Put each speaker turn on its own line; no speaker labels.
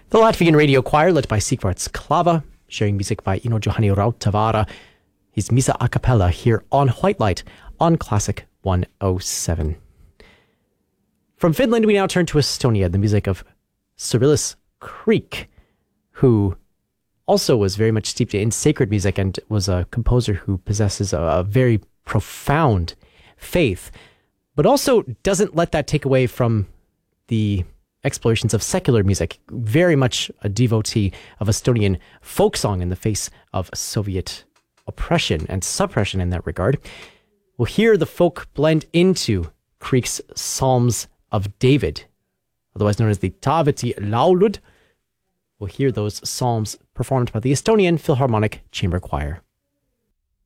The Latvian Radio Choir, led by Sigvards Klava, sharing music by Ino Johanni Rautavaara. His Misa a cappella here on White Light on Classic 107. From Finland, we now turn to Estonia, the music of Cyrillis Kreek, who also was very much steeped in sacred music and was a composer who possesses a very profound faith, but also doesn't let that take away from the explorations of secular music. Very much a devotee of Estonian folk song in the face of Soviet oppression and suppression in that regard. We'll hear the folk blend into Kreek's Psalms of David, otherwise known as the Taaveti Laulud. We'll hear those psalms performed by the Estonian Philharmonic Chamber Choir.